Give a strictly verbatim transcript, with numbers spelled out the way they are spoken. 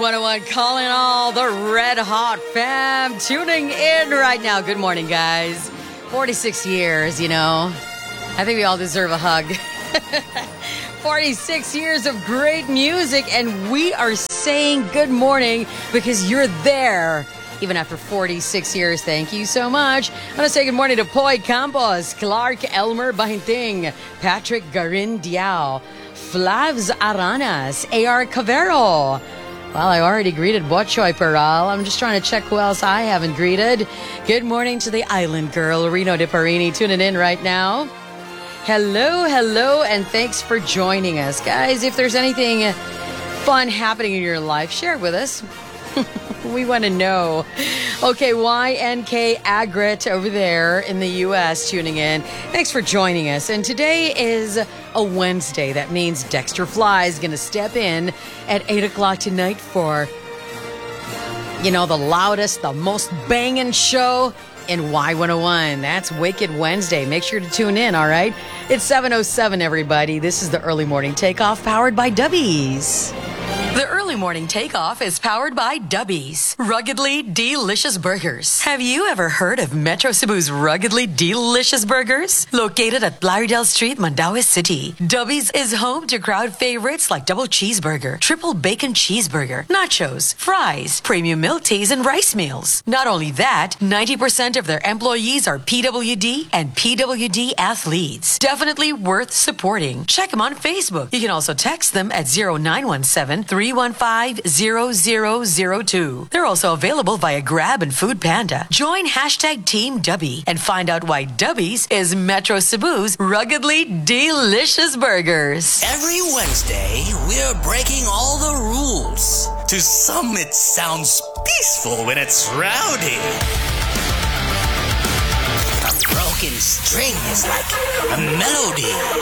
one oh one calling all the red hot fam tuning in right now. Good morning, guys. forty-six years, you know. I think we all deserve a hug. forty-six years of great music, and we are saying good morning because you're there. Even after forty-six years, thank you so much. I want to say good morning to Poy Campos, Clark Elmer Bahinting, Patrick Garin Diao, Flavs Aranas, A R Cavero. Well, I already greeted Bochoy Peral. I'm just trying to check who else I haven't greeted. Good morning to the island girl, Reno De Parini, tuning in right now. Hello, hello, and thanks for joining us. Guys, if there's anything fun happening in your life, share it with us. We want to know. Okay, Y N K Agrit over there in the U S tuning in. Thanks for joining us. And today is a Wednesday. That means Dexter Fly is going to step in at eight o'clock tonight for, you know, the loudest, the most banging show in Y one oh one. That's Wicked Wednesday. Make sure to tune in, all right? It's seven oh seven, everybody. This is the Early Morning Takeoff powered by Dubbies. The Early Morning Takeoff is powered by Dubbies, ruggedly delicious burgers. Have you ever heard of Metro Cebu's ruggedly delicious burgers? Located at Blaridel Street, Mandaue City, Dubbies is home to crowd favorites like double cheeseburger, triple bacon cheeseburger, nachos, fries, premium milk teas, and rice meals. Not only that, ninety percent of their employees are P W D and P W D athletes. Definitely worth supporting. Check them on Facebook. You can also text them at zero nine one seven, three one five, zero zero zero two. They're also available via Grab and Food Panda. Join hashtag Team Dubby and find out why Dubbies is Metro Cebu's ruggedly delicious burgers. Every Wednesday, we're breaking all the rules. To some, it sounds peaceful when it's rowdy. A broken string is like a melody.